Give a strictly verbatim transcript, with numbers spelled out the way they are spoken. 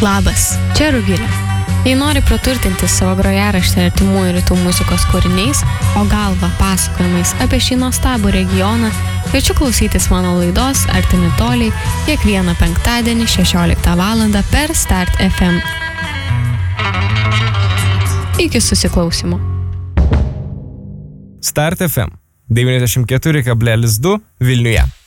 Labas, čia Rugilė. Jei nori praturtinti savo grojaraštį artimųjų rytų muzikos kūriniais, o galva pasakojimais apie šį nuostabų regioną, kviečiu klausytis mano laidos Artimi toliai kiekvieną penktadienį šešioliktą valandą per Start F M. Iki susiklausimo. Start F M devyniasdešimt keturi kablelis du Vilniuje.